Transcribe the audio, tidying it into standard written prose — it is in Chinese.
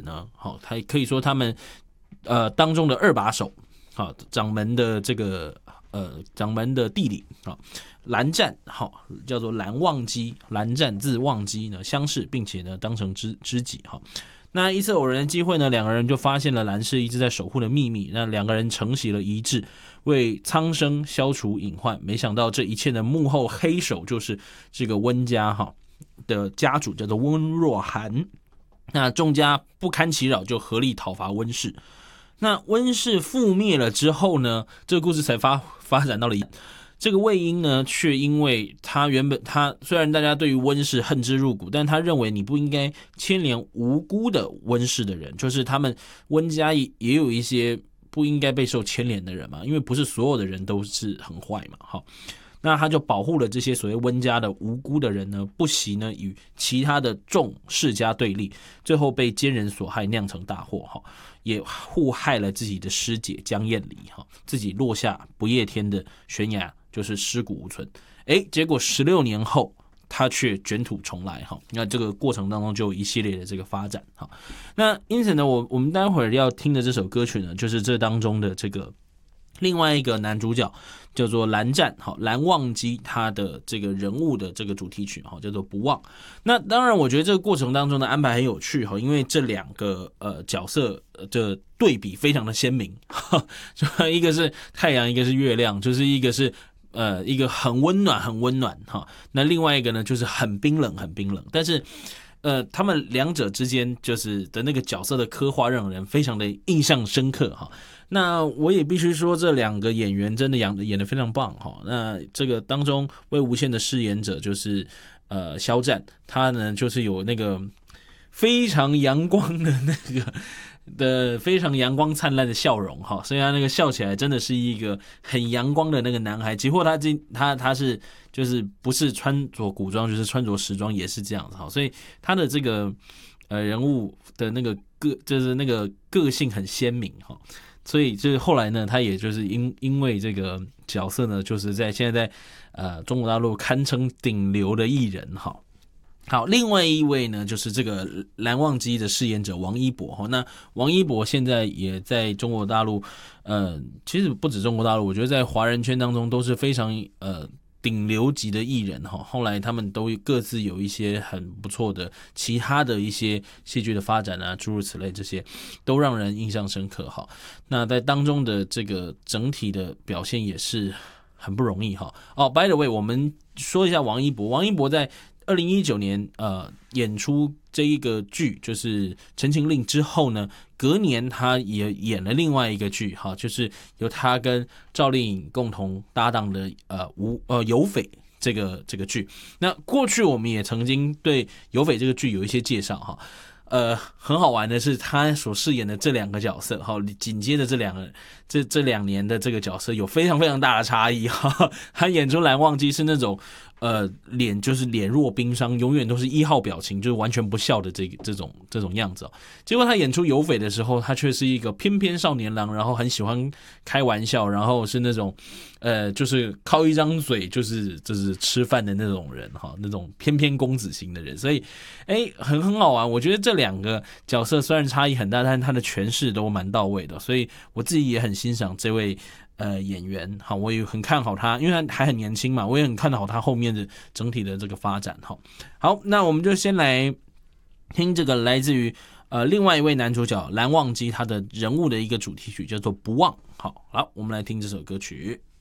呢，好，他可以说他们当中的二把手，好，掌门的这个掌门的弟弟，好，蓝湛，好，叫做蓝忘机，蓝湛字忘机呢，相识，并且呢当成知己，好。那一次偶然的机会呢，两个人就发现了蓝氏一直在守护的秘密。那两个人承袭了遗志，为苍生消除隐患。没想到这一切的幕后黑手就是这个温家的家主，叫做温若寒。那众家不堪其扰，就合力讨伐温氏。那温氏覆灭了之后呢，这个故事才发展到了这个魏婴呢，却因为他虽然大家对于温氏恨之入骨，但他认为你不应该牵连无辜的温氏的人，就是他们温家也有一些不应该被受牵连的人嘛，因为不是所有的人都是很坏嘛，好，那他就保护了这些所谓温家的无辜的人呢，不惜呢与其他的众世家对立，最后被奸人所害，酿成大祸，也互害了自己的师姐江厌离，自己落下不夜天的悬崖，就是尸骨无存。结果16年后他却卷土重来，那这个过程当中就有一系列的这个发展。那因此呢，我们待会儿要听的这首歌曲呢，就是这当中的这个另外一个男主角叫做蓝湛，蓝忘机，他的这个人物的这个主题曲叫做不忘。那当然我觉得这个过程当中的安排很有趣，因为这两个角色的对比非常的鲜明，就一个是太阳，一个是月亮，就是一个是一个很温暖那另外一个呢就是很冰冷，但是他们两者之间就是的那个角色的刻画让人非常的印象深刻。那我也必须说这两个演员真的演得非常棒。那这个当中魏无羡的饰演者就是肖战，他呢就是有那个非常阳光的非常阳光灿烂的笑容，所以他那个笑起来真的是一个很阳光的那个男孩。几乎他是就是不是穿着古装就是穿着时装也是这样子，所以他的这个人物的那个就是那个个性很鲜明，所以就是后来呢，他也就是因为这个角色呢，就是现在在中国大陆堪称顶流的艺人。好，另外一位呢，就是这个蓝忘机的饰演者王一博。那王一博现在也在中国大陆，其实不止中国大陆，我觉得在华人圈当中都是非常顶流级的艺人。后来他们都各自有一些很不错的其他的一些戏剧的发展啊，诸如此类，这些都让人印象深刻。那在当中的这个整体的表现也是很不容易。by the way， 我们说一下王一博。王一博在2019年演出这一个剧就是《陈情令》之后呢，隔年他也演了另外一个剧，就是由他跟赵丽颖共同搭档的有匪这个剧。那过去我们也曾经对有匪这个剧有一些介绍。很好玩的是他所饰演的这两个角色，紧接着这两年的这个角色有非常非常大的差异。他演出蓝忘机是那种脸就是脸若冰霜，永远都是1号表情，就是完全不笑的这种样子。结果他演出有匪的时候，他却是一个翩翩少年郎，然后很喜欢开玩笑，然后是那种就是靠一张嘴就是吃饭的那种人，那种翩翩公子型的人。所以很好玩。我觉得这两个角色虽然差异很大，但他的诠释都蛮到位的，所以我自己也很欣赏这位演员。我也很看好他，因为他还很年轻嘛，我也很看好他后面的整体的这个发展。好，那我们就先来听这个来自于另外一位男主角蓝忘机他的人物的一个主题曲，叫做不忘。好，我们来听这首歌曲。